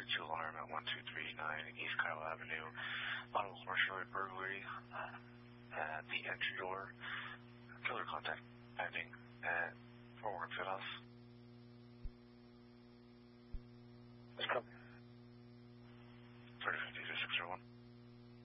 42 alarm at 1239 East Kyle Avenue. Auto commercial burglary at the entry door. Killer contact pending at 4 Warren Fieldhouse.